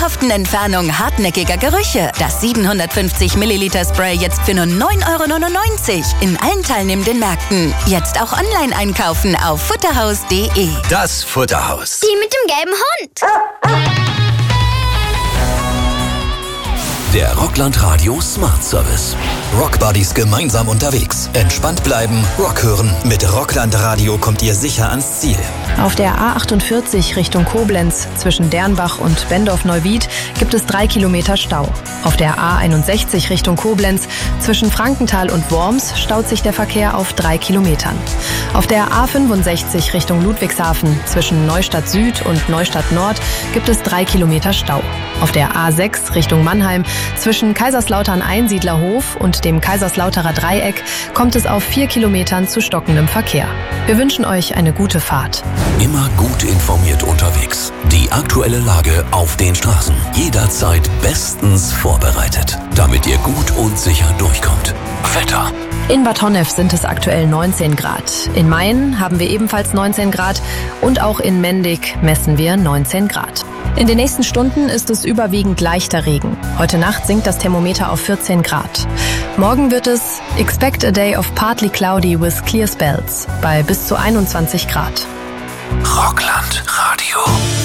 dauerhaften Entfernung hartnäckiger Gerüche. Das 750 Milliliter Spray jetzt für nur 9,99 € in allen teilnehmenden Märkten. Jetzt auch online einkaufen auf futterhaus.de. Das Futterhaus. Die mit dem gelben Hund. Der Rockland Radio Smart Service. Rockbuddies gemeinsam unterwegs. Entspannt bleiben, Rock hören. Mit Rockland Radio kommt ihr sicher ans Ziel. Auf der A48 Richtung Koblenz zwischen Dernbach und Bendorf-Neuwied gibt es 3 Kilometer Stau. Auf der A61 Richtung Koblenz zwischen Frankenthal und Worms staut sich der Verkehr auf 3 Kilometern. Auf der A65 Richtung Ludwigshafen zwischen Neustadt Süd und Neustadt Nord gibt es 3 Kilometer Stau. Auf der A6 Richtung Mannheim zwischen Kaiserslautern-Einsiedlerhof und dem Kaiserslauterer Dreieck kommt es auf 4 Kilometern zu stockendem Verkehr. Wir wünschen euch eine gute Fahrt. Immer gut informiert unterwegs. Die aktuelle Lage auf den Straßen. Jederzeit bestens vorbereitet, damit ihr gut und sicher durchkommt. Wetter. In Bad Honnef sind es aktuell 19 Grad. In Mayen haben wir ebenfalls 19 Grad und auch in Mendig messen wir 19 Grad. In den nächsten Stunden ist es überwiegend leichter Regen. Heute Nacht sinkt das Thermometer auf 14 Grad. Morgen wird es expect a day of partly cloudy with clear spells bei bis zu 21 Grad. Rockland Radio.